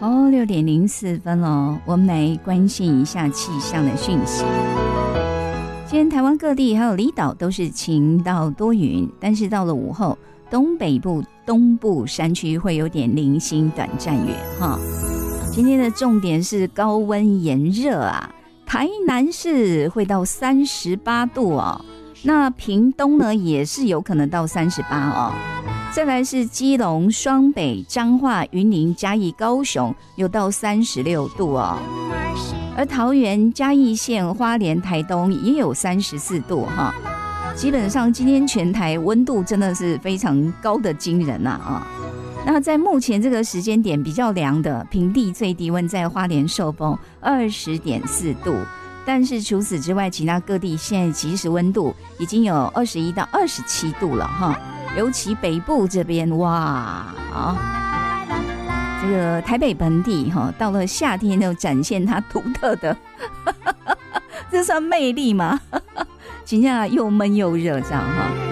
好，6:04了，我们来关心一下气象的讯息。今天台湾各地还有离岛都是晴到多云，但是到了午后，东北部、东部山区会有点零星短暂雨哈。今天的重点是高温炎热啊，台南市会到38度哦，那屏东呢也是有可能到38哦。再来是基隆、双北、彰化、云林、嘉义、高雄有到36度哦，而桃园、嘉义县、花莲、台东也有34度哈。基本上今天全台温度真的是非常高的惊人啊！那在目前这个时间点比较凉的平地最低温在花莲寿丰20.4度，但是除此之外，其他各地现在即时温度已经有21到27度了哈。尤其北部这边哇这个台北本地哈，到了夏天就展现它独特的这算魅力吗？真的又闷又热这样哈。